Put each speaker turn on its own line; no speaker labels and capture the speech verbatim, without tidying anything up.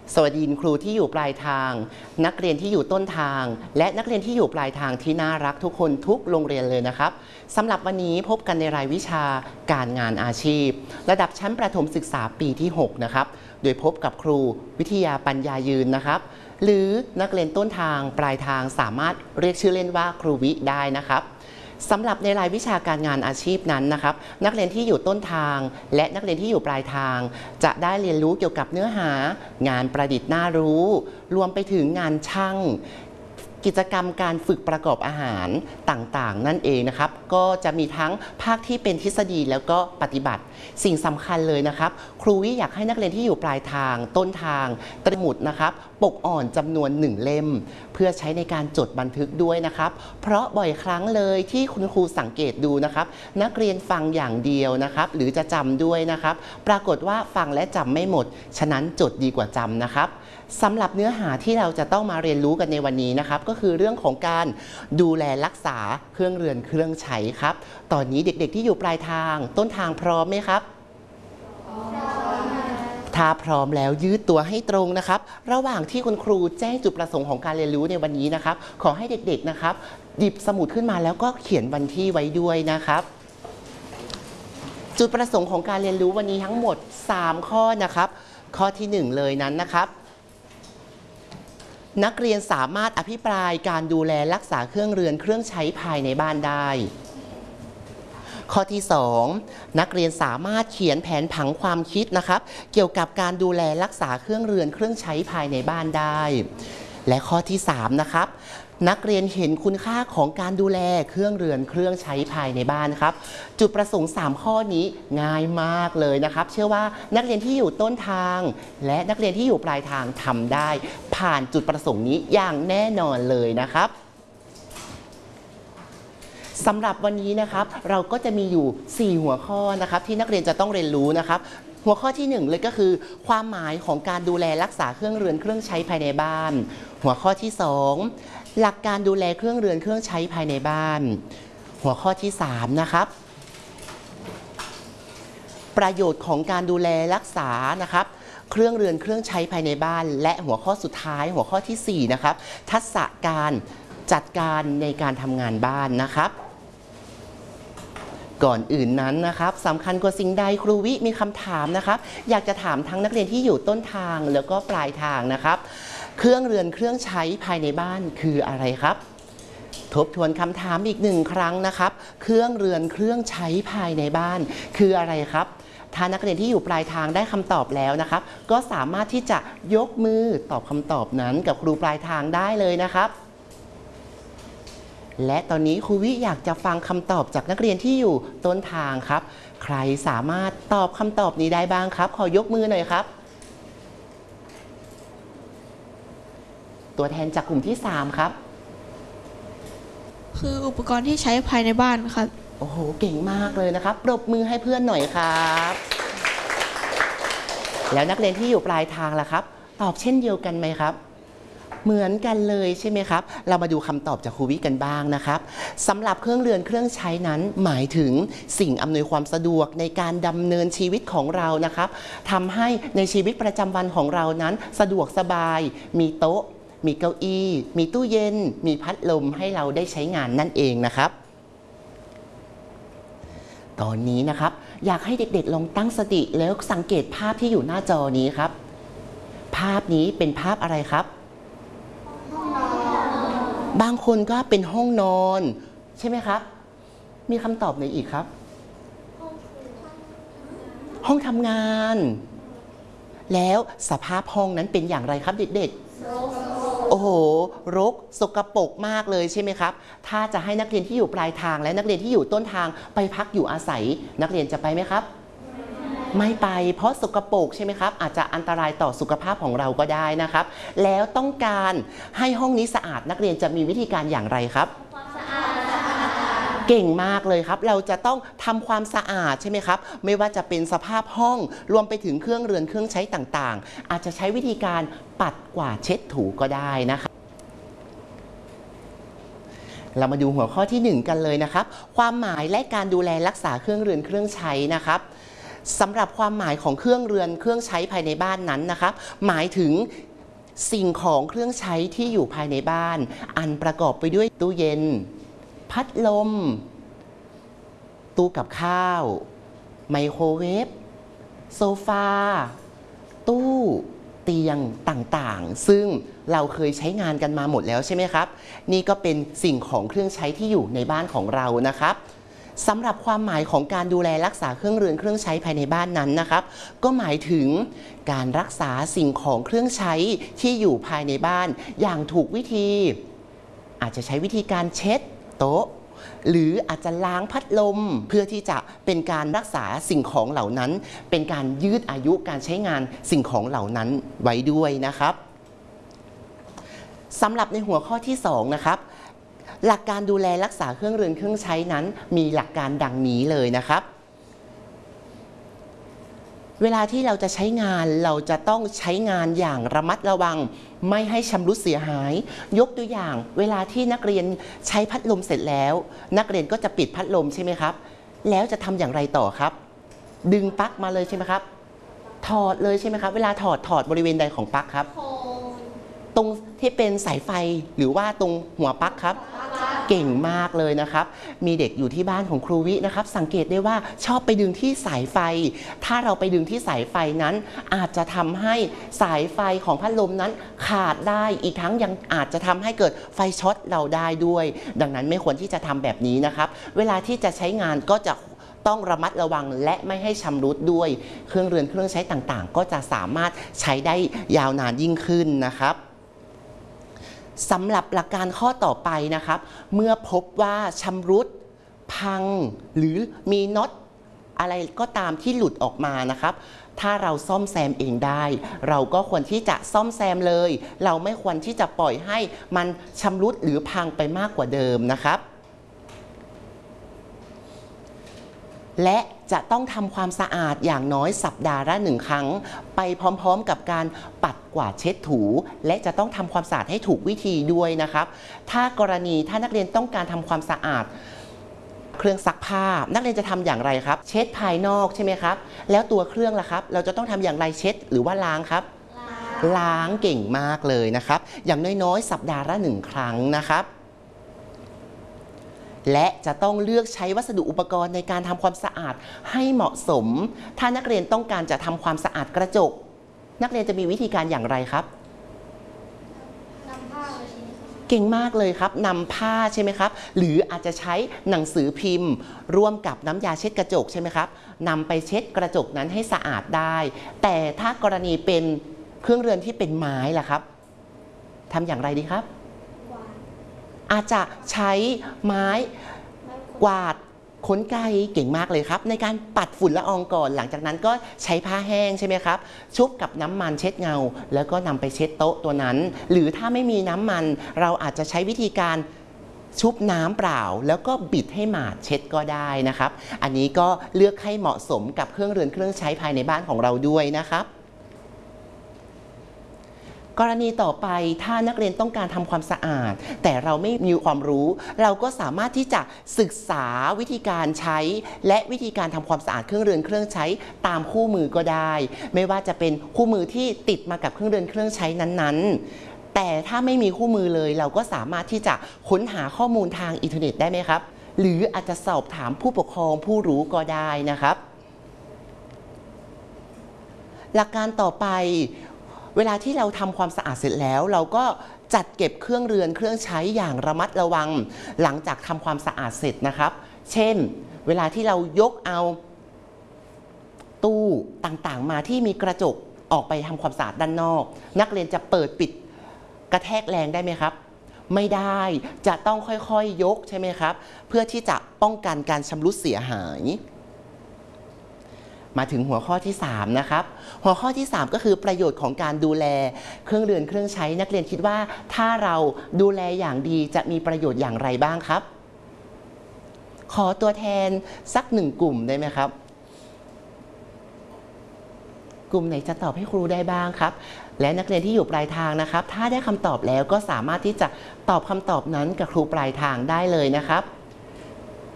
สวัสดีครูที่อยู่ปลายทางนักเรียนที่อยู่ต้นทางและนักเรียนที่อยู่ปลายทางที่น่ารักทุกคนทุกโรงเรียนเลยนะครับสำหรับวันนี้พบกันในรายวิชาการงานอาชีพระดับชั้นประถมศึกษาปีที่หกนะครับโดยพบกับครูวิทยาปัญญายืนนะครับหรือนักเรียนต้นทางปลายทางสามารถเรียกชื่อเล่นว่าครูวิได้นะครับสำหรับในรายวิชาการงานอาชีพนั้นนะครับนักเรียนที่อยู่ต้นทางและนักเรียนที่อยู่ปลายทางจะได้เรียนรู้เกี่ยวกับเนื้อหางานประดิษฐ์น่ารู้รวมไปถึงงานช่างกิจกรรมการฝึกประกอบอาหารต่างๆนั่นเองนะครับก็จะมีทั้งภาคที่เป็นทฤษฎีแล้วก็ปฏิบัติสิ่งสำคัญเลยนะครับครูวิอยากให้นักเรียนที่อยู่ปลายทางต้นทางตรีหมุดนะครับปกอ่อนจำนวนหนึ่งเล่มเพื่อใช้ในการจดบันทึกด้วยนะครับเพราะบ่อยครั้งเลยที่คุณครูสังเกตดูนะครับนักเรียนฟังอย่างเดียวนะครับหรือจะจำด้วยนะครับปรากฏว่าฟังและจำไม่หมดฉะนั้นจดดีกว่าจำนะครับสำหรับเนื้อหาที่เราจะต้องมาเรียนรู้กันในวันนี้นะครับก็คือเรื่องของการดูแลรักษาเครื่องเรือนเครื่องใช้ครับตอนนี้เด็กๆที่อยู่ปลายทางต้นทางพร้อมไหมครับถ้าพร้อมแล้วยืดตัวให้ตรงนะครับระหว่างที่คุณครูแจ้งจุดประสงค์ของการเรียนรู้ในวันนี้นะครับขอให้เด็กๆนะครับหยิบสมุดขึ้นมาแล้วก็เขียนวันที่ไว้ด้วยนะครับจุดประสงค์ของการเรียนรู้วันนี้ทั้งหมดสามข้อนะครับข้อที่หนึ่งเลยนั้นนะครับนักเรียนสามารถอภิปรายการดูแลรักษาเครื่องเรือนเครื่องใช้ภายในบ้านได้ข้อที่สองนักเรียนสามารถเขียนแผนผังความคิดนะครับเกี่ยวกับการดูแลรักษาเครื่องเรือนเครื่องใช้ภายในบ้านได้และข้อที่สามนะครับนักเรียนเห็นคุณค่าของการดูแลเครื่องเรือนเครื่องใช้ภายในบ้านครับจุดประสงค์สามข้อนี้ง่ายมากเลยนะครับเชื่อว่านักเรียนที่อยู่ต้นทางและนักเรียนที่อยู่ปลายทางทำได้ผ่านจุดประสงค์นี้อย่างแน่นอนเลยนะครับสำหรับวันนี้นะครับเราก็จะมีอยู่สี่หัวข้อนะครับที่นักเรียนจะต้องเรียนรู้นะครับหัวข้อที่หนึ่งเลยก็คือความหมายของการดูแลรักษาเครื่องเรือนเครื่องใช้ภายในบ้านหัวข้อที่สองหลักการดูแลเครื่องเรือนเครื่องใช้ภายในบ้านหัวข้อที่สามนะครับประโยชน์ของการดูแลรักษานะครับเครื่องเรือนเครื่องใช้ภายในบ้านและหัวข้อสุดท้ายหัวข้อที่สี่นะครับทักษะการจัดการในการทำงานบ้านนะครับก่อนอื่นนั้นนะครับสำคัญกว่าสิ่งใดครูวิมีคำถามนะครับอยากจะถามทั้งนักเรียนที่อยู่ต้นทางแล้วก็ปลายทางนะครับเครื่องเรือนเครื่องใช้ภายในบ้านคืออะไรครับทบทวนคำถามอีกหนึ่งครั้งนะครับเครื่องเรือนเครื่องใช้ภายในบ้านคืออะไรครับถ้านักเรียนที่อยู่ปลายทางได้คำตอบแล้วนะครับก็สามารถที่จะยกมือตอบคำตอบนั้นกับครูปลายทางได้เลยนะครับและตอนนี้ครูวิอยากจะฟังคำตอบจากนักเรียนที่อยู่ต้นทางครับใครสามารถตอบคำตอบนี้ได้บ้างครับขอยกมือหน่อยครับตัวแทนจากกลุ่มที่สามครับ
คืออุปกรณ์ที่ใช้ภายในบ้านครับ
โอ้โหเก่งมากเลยนะครับปรบมือให้เพื่อนหน่อยครับแล้วนักเรียนที่อยู่ปลายทางล่ะครับตอบเช่นเดียวกันไหมครับเหมือนกันเลยใช่ไหมครับเรามาดูคำตอบจากครูวิกันบ้างนะครับสำหรับเครื่องเรือนเครื่องใช้นั้นหมายถึงสิ่งอำนวยความสะดวกในการดำเนินชีวิตของเรานะครับทำให้ในชีวิตประจำวันของเรานั้นสะดวกสบายมีโต๊ะมีเก้าอี้มีตู้เย็นมีพัดลมให้เราได้ใช้งานนั่นเองนะครับตอนนี้นะครับอยากให้เด็กๆลองตั้งสติแล้วสังเกตภาพที่อยู่หน้าจอนี้ครับภาพนี้เป็นภาพอะไรครับบางคนก็เป็นห้องนอนใช่ไหมครับมีคำตอบไหนอีกครับห้องทำงานแล้วสภาพห้องนั้นเป็นอย่างไรครับเด็กๆโอ้โหรกสกปรกมากเลยใช่ไหมครับถ้าจะให้นักเรียนที่อยู่ปลายทางและนักเรียนที่อยู่ต้นทางไปพักอยู่อาศัยนักเรียนจะไปไหมครับไม่ไปเพราะสกปรกใช่ไหมครับอาจจะอันตรายต่อสุขภาพของเราก็ได้นะครับแล้วต้องการให้ห้องนี้สะอาดนักเรียนจะมีวิธีการอย่างไรครับเก่งมากเลยครับเราจะต้องทำความสะอาดใช่ไหมครับไม่ว่าจะเป็นสภาพห้องรวมไปถึงเครื่องเรือนเครื่องใช้ต่างๆอาจจะใช้วิธีการปัดกวาดเช็ดถูก็ได้นะครับเรามาดูหัวข้อที่หนึ่งกันเลยนะครับความหมายและการดูแลรักษาเครื่องเรือนเครื่องใช้นะครับสำหรับความหมายของเครื่องเรือนเครื่องใช้ภายในบ้านนั้นนะครับหมายถึงสิ่งของเครื่องใช้ที่อยู่ภายในบ้านอันประกอบไปด้วยตู้เย็นพัดลมตู้กับข้าวไมโครเวฟโซฟาตู้เตียงต่างๆซึ่งเราเคยใช้งานกันมาหมดแล้วใช่ไหมครับนี่ก็เป็นสิ่งของเครื่องใช้ที่อยู่ในบ้านของเรานะครับสำหรับความหมายของการดูแลรักษาเครื่องเรือนเครื่องใช้ภายในบ้านนั้นนะครับก็หมายถึงการรักษาสิ่งของเครื่องใช้ที่อยู่ภายในบ้านอย่างถูกวิธีอาจจะใช้วิธีการเช็ดโต๊ะหรืออาจจะล้างพัดลมเพื่อที่จะเป็นการรักษาสิ่งของเหล่านั้นเป็นการยืดอายุการใช้งานสิ่งของเหล่านั้นไว้ด้วยนะครับสำหรับในหัวข้อที่สองนะครับหลักการดูแลรักษาเครื่องเรือนเครื่องใช้นั้นมีหลักการดังนี้เลยนะครับเวลาที่เราจะใช้งานเราจะต้องใช้งานอย่างระมัดระวังไม่ให้ชำรุดเสียหายยกตัวอย่างเวลาที่นักเรียนใช้พัดลมเสร็จแล้วนักเรียนก็จะปิดพัดลมใช่ไหมครับแล้วจะทำอย่างไรต่อครับดึงปลั๊กมาเลยใช่ไหมครับถอดเลยใช่ไหมครับเวลาถอดถอดบริเวณใดของปลั๊กครับตรงที่เป็นสายไฟหรือว่าตรงหัวปลั๊กครับเก่งมากเลยนะครับมีเด็กอยู่ที่บ้านของครูวินะครับสังเกตได้ว่าชอบไปดึงที่สายไฟถ้าเราไปดึงที่สายไฟนั้นอาจจะทำให้สายไฟของพัดลมนั้นขาดได้อีกทั้งยังอาจจะทำให้เกิดไฟช็อตเราได้ด้วยดังนั้นไม่ควรที่จะทำแบบนี้นะครับเวลาที่จะใช้งานก็จะต้องระมัดระวังและไม่ให้ชำรุดด้วยเครื่องเรือนเครื่องใช้ต่างๆก็จะสามารถใช้ได้ยาวนานยิ่งขึ้นนะครับสำหรับหลักการข้อต่อไปนะครับเมื่อพบว่าชำรุดพังหรือมีน็อตอะไรก็ตามที่หลุดออกมานะครับถ้าเราซ่อมแซมเองได้เราก็ควรที่จะซ่อมแซมเลยเราไม่ควรที่จะปล่อยให้มันชำรุดหรือพังไปมากกว่าเดิมนะครับและจะต้องทำความสะอาดอย่างน้อยสัปดาห์ละหนึ่งครั้งไปพร้อมๆกับการปัดกวาดเช็ดถูและจะต้องทำความสะอาดให้ถูกวิธีด้วยนะครับถ้ากรณีถ้านักเรียนต้องการทำความสะอาดเครื่องซักผ้านักเรียนจะทำอย่างไรครับเช็ดภายนอกใช่ไหมครับแล้วตัวเครื่องล่ะครับเราจะต้องทำอย่างไรเช็ดหรือว่าล้างครับล้างเก่งมากเลยนะครับอย่างน้อยๆสัปดาห์ละหนึ่งครั้งนะครับและจะต้องเลือกใช้วัสดุอุปกรณ์ในการทำความสะอาดให้เหมาะสมถ้านักเรียนต้องการจะทำความสะอาดกระจกนักเรียนจะมีวิธีการอย่างไรครับนำผ้าเก่งมากเลยครับนำผ้าใช่ไหมครับหรืออาจจะใช้หนังสือพิมพ์ร่วมกับน้ำยาเช็ดกระจกใช่ไหมครับนำไปเช็ดกระจกนั้นให้สะอาดได้แต่ถ้ากรณีเป็นเครื่องเรือนที่เป็นไม้ล่ะครับทำอย่างไรดีครับอาจจะใช้ไม้กวาดขนไกเก่งมากเลยครับในการปัดฝุ่นละอองก่อนหลังจากนั้นก็ใช้ผ้าแห้งใช่ไหมครับชุบกับน้ำมันเช็ดเงาแล้วก็นำไปเช็ดโต๊ะตัวนั้นหรือถ้าไม่มีน้ำมันเราอาจจะใช้วิธีการชุบน้ำเปล่าแล้วก็บิดให้หมาดเช็ดก็ได้นะครับอันนี้ก็เลือกให้เหมาะสมกับเครื่องเรือนเครื่องใช้ภายในบ้านของเราด้วยนะครับกรณีต่อไปถ้านักเรียนต้องการทำความสะอาดแต่เราไม่มีความรู้เราก็สามารถที่จะศึกษาวิธีการใช้และวิธีการทำความสะอาดเครื่องเรือนเครื่องใช้ตามคู่มือก็ได้ไม่ว่าจะเป็นคู่มือที่ติดมากับเครื่องเรือนเครื่องใช้นั้นๆแต่ถ้าไม่มีคู่มือเลยเราก็สามารถที่จะค้นหาข้อมูลทางอินเทอร์เน็ตได้ไหมครับหรืออาจจะสอบถามผู้ปกครองผู้รู้ก็ได้นะครับหลักการต่อไปเวลาที่เราทำความสะอาดเสร็จแล้วเราก็จัดเก็บเครื่องเรือนเครื่องใช้อย่างระมัดระวังหลังจากทำความสะอาดเสร็จนะครับเช่นเวลาที่เรายกเอาตู้ต่างๆมาที่มีกระจกออกไปทำความสะอาดด้านนอกนักเรียนจะเปิดปิดกระแทกแรงได้ไหมครับไม่ได้จะต้องค่อยๆยกใช่ไหมครับเพื่อที่จะป้องกันการชำรุดเสียหายมาถึงหัวข้อที่สามนะครับหัวข้อที่สามก็คือประโยชน์ของการดูแลเครื่องเรือนเครื่องใช้นักเรียนคิดว่าถ้าเราดูแลอย่างดีจะมีประโยชน์อย่างไรบ้างครับขอตัวแทนสักหนึ่งกลุ่มได้ไหมครับกลุ่มไหนจะตอบให้ครูได้บ้างครับและนักเรียนที่อยู่ปลายทางนะครับถ้าได้คำตอบแล้วก็สามารถที่จะตอบคำตอบนั้นกับครูปลายทางได้เลยนะครับ